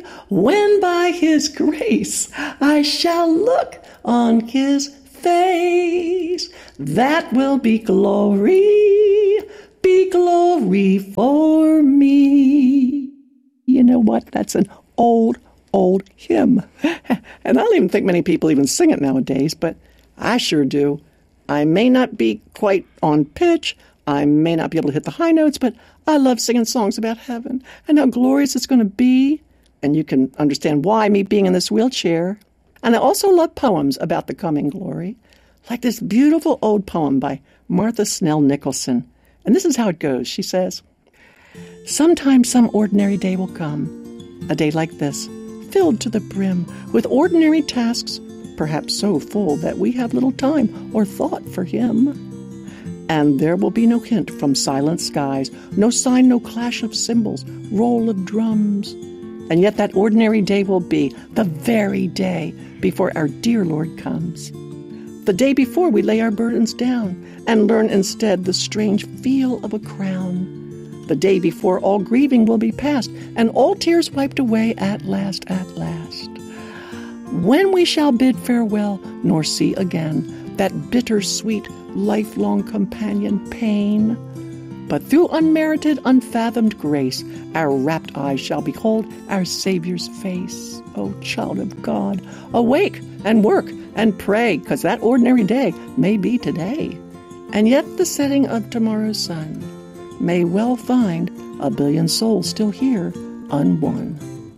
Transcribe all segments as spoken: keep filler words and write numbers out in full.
when by his grace I shall look on his face. That will be glory, be glory for me. You know what? That's an old, old hymn. And I don't even think many people even sing it nowadays, but I sure do. I may not be quite on pitch. I may not be able to hit the high notes, but I love singing songs about heaven and how glorious it's going to be. And you can understand why, me being in this wheelchair. And I also love poems about the coming glory, like this beautiful old poem by Martha Snell Nicholson. And this is how it goes. She says, "Sometimes some ordinary day will come, a day like this, filled to the brim with ordinary tasks, perhaps so full that we have little time or thought for him. And there will be no hint from silent skies, no sign, no clash of cymbals, roll of drums. And yet that ordinary day will be the very day before our dear Lord comes. The day before we lay our burdens down and learn instead the strange feel of a crown. The day before all grieving will be past and all tears wiped away at last, at last. When we shall bid farewell nor see again that bitter-sweet, lifelong companion pain. But through unmerited, unfathomed grace, our rapt eyes shall behold our Savior's face. O child of God, awake and work and pray, 'cause that ordinary day may be today. And yet the setting of tomorrow's sun may well find a billion souls still here, unwon."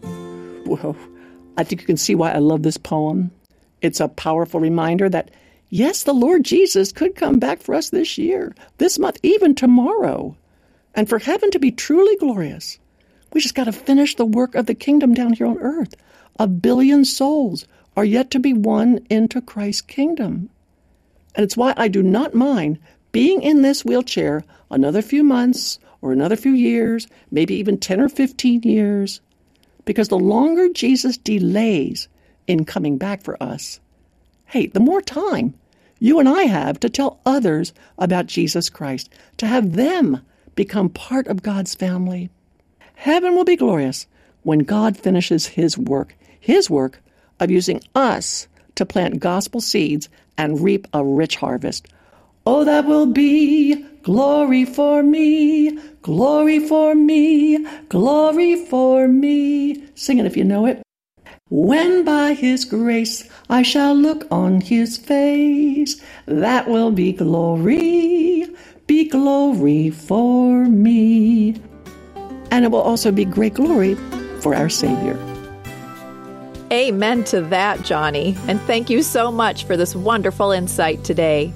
Whoa, I think you can see why I love this poem. It's a powerful reminder that yes, the Lord Jesus could come back for us this year, this month, even tomorrow. And for heaven to be truly glorious, we just got to finish the work of the kingdom down here on earth. A billion souls are yet to be won into Christ's kingdom. And it's why I do not mind being in this wheelchair another few months or another few years, maybe even ten or fifteen years, because the longer Jesus delays in coming back for us, hey, the more time you and I have to tell others about Jesus Christ, to have them become part of God's family. Heaven will be glorious when God finishes his work, his work of using us to plant gospel seeds and reap a rich harvest. Oh, that will be glory for me, glory for me, glory for me. Sing it if you know it. When by his grace I shall look on his face, that will be glory, be glory for me. And it will also be great glory for our Savior. Amen to that, Johnny. And thank you so much for this wonderful insight today.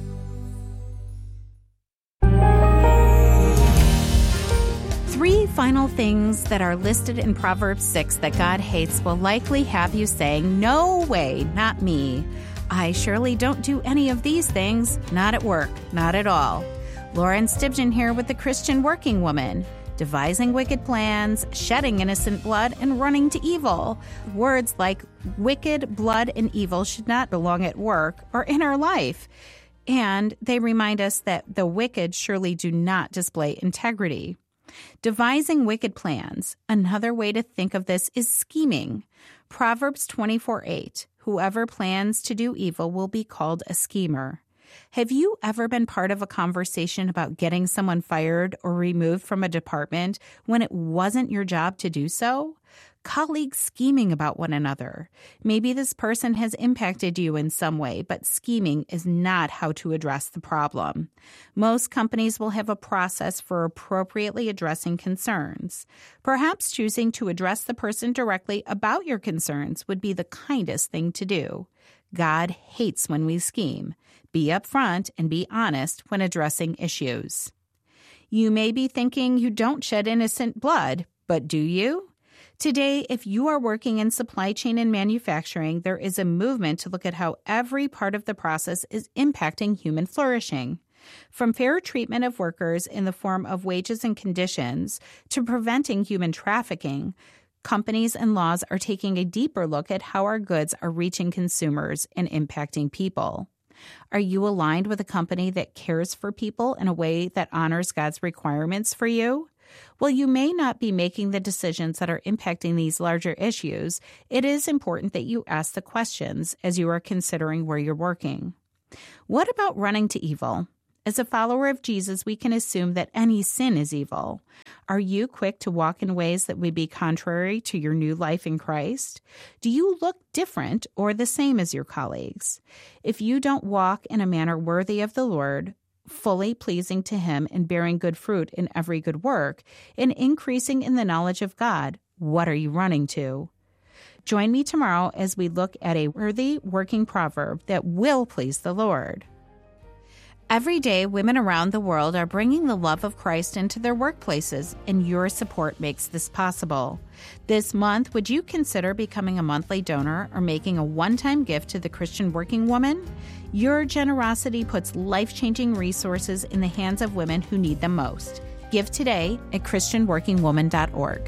Three final things that are listed in Proverbs six that God hates will likely have you saying, "No way, not me. I surely don't do any of these things, not at work, not at all." Lauren Stibgen here with the Christian Working Woman. Devising wicked plans, shedding innocent blood, and running to evil. Words like wicked, blood, and evil should not belong at work or in our life. And they remind us that the wicked surely do not display integrity. Devising wicked plans. Another way to think of this is scheming. Proverbs twenty-four eight. Whoever plans to do evil will be called a schemer. Have you ever been part of a conversation about getting someone fired or removed from a department when it wasn't your job to do so? Colleagues scheming about one another. Maybe this person has impacted you in some way, but scheming is not how to address the problem. Most companies will have a process for appropriately addressing concerns. Perhaps choosing to address the person directly about your concerns would be the kindest thing to do. God hates when we scheme. Be upfront and be honest when addressing issues. You may be thinking you don't shed innocent blood, but do you? Today, if you are working in supply chain and manufacturing, there is a movement to look at how every part of the process is impacting human flourishing. From fair treatment of workers in the form of wages and conditions to preventing human trafficking, companies and laws are taking a deeper look at how our goods are reaching consumers and impacting people. Are you aligned with a company that cares for people in a way that honors God's requirements for you? While you may not be making the decisions that are impacting these larger issues, it is important that you ask the questions as you are considering where you're working. What about running to evil? As a follower of Jesus, we can assume that any sin is evil. Are you quick to walk in ways that would be contrary to your new life in Christ? Do you look different or the same as your colleagues? If you don't walk in a manner worthy of the Lord, fully pleasing to Him and bearing good fruit in every good work, and increasing in the knowledge of God, what are you running to? Join me tomorrow as we look at a worthy working proverb that will please the Lord. Every day, women around the world are bringing the love of Christ into their workplaces, and your support makes this possible. This month, would you consider becoming a monthly donor or making a one-time gift to the Christian Working Woman? Your generosity puts life-changing resources in the hands of women who need them most. Give today at Christian Working Woman dot org.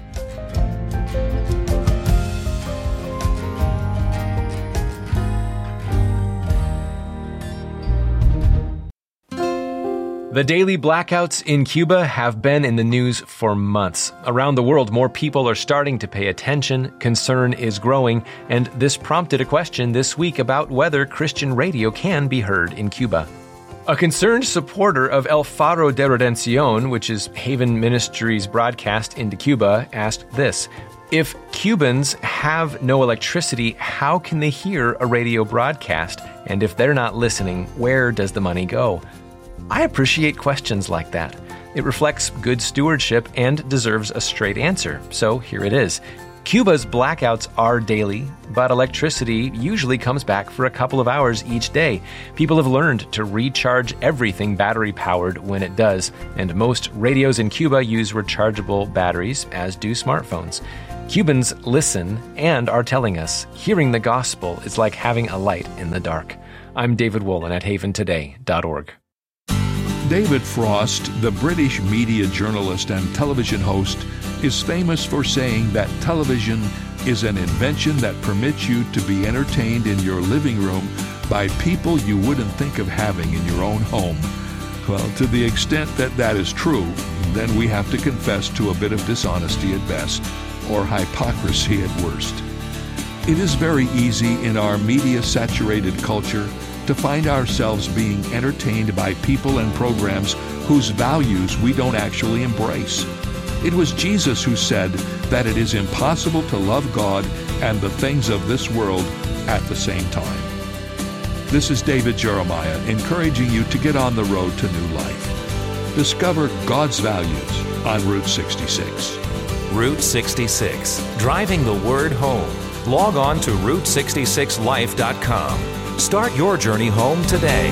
The daily blackouts in Cuba have been in the news for months. Around the world, more people are starting to pay attention, concern is growing, and this prompted a question this week about whether Christian radio can be heard in Cuba. A concerned supporter of El Faro de Redención, which is Haven Ministries' broadcast into Cuba, asked this: if Cubans have no electricity, how can they hear a radio broadcast? And if they're not listening, where does the money go? I appreciate questions like that. It reflects good stewardship and deserves a straight answer, so here it is. Cuba's blackouts are daily, but electricity usually comes back for a couple of hours each day. People have learned to recharge everything battery-powered when it does, and most radios in Cuba use rechargeable batteries, as do smartphones. Cubans listen and are telling us hearing the gospel is like having a light in the dark. I'm David Wolin at haven today dot org. David Frost, the British media journalist and television host, is famous for saying that television is an invention that permits you to be entertained in your living room by people you wouldn't think of having in your own home. Well, to the extent that that is true, then we have to confess to a bit of dishonesty at best, or hypocrisy at worst. It is very easy in our media-saturated culture to find ourselves being entertained by people and programs whose values we don't actually embrace. It was Jesus who said that it is impossible to love God and the things of this world at the same time. This is David Jeremiah encouraging you to get on the road to new life. Discover God's values on Route sixty-six. Route sixty-six, driving the word home. Log on to route sixty-six life dot com. Start your journey home today.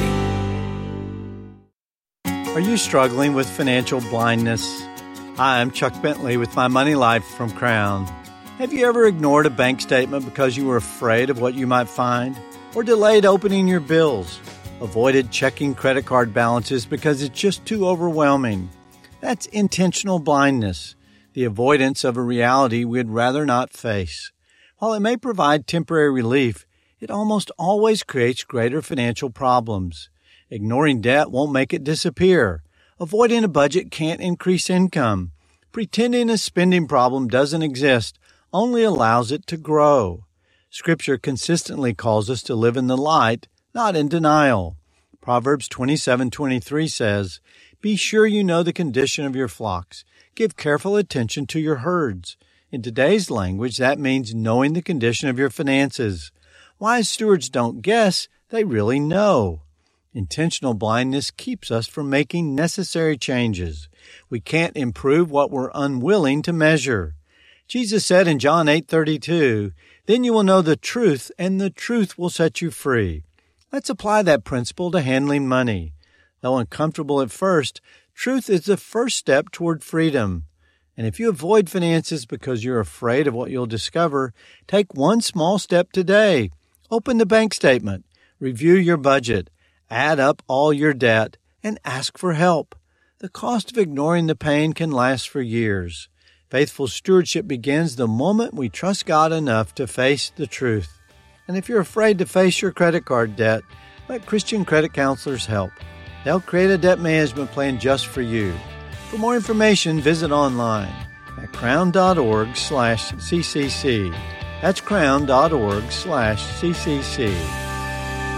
Are you struggling with financial blindness? Hi, I'm Chuck Bentley with My Money Life from Crown. Have you ever ignored a bank statement because you were afraid of what you might find? Or delayed opening your bills? Avoided checking credit card balances because it's just too overwhelming? That's intentional blindness, the avoidance of a reality we'd rather not face. While it may provide temporary relief, it almost always creates greater financial problems. Ignoring debt won't make it disappear. Avoiding a budget can't increase income. Pretending a spending problem doesn't exist only allows it to grow. Scripture consistently calls us to live in the light, not in denial. Proverbs twenty-seven twenty-three says, "Be sure you know the condition of your flocks. Give careful attention to your herds." In today's language, that means knowing the condition of your finances. Wise stewards don't guess, they really know. Intentional blindness keeps us from making necessary changes. We can't improve what we're unwilling to measure. Jesus said in John eight thirty-two, "Then you will know the truth, and the truth will set you free." Let's apply that principle to handling money. Though uncomfortable at first, truth is the first step toward freedom. And if you avoid finances because you're afraid of what you'll discover, take one small step today. Open the bank statement, review your budget, add up all your debt, and ask for help. The cost of ignoring the pain can last for years. Faithful stewardship begins the moment we trust God enough to face the truth. And if you're afraid to face your credit card debt, let Christian credit counselors help. They'll create a debt management plan just for you. For more information, visit online at crown.org slash ccc. That's crown.org slash ccc.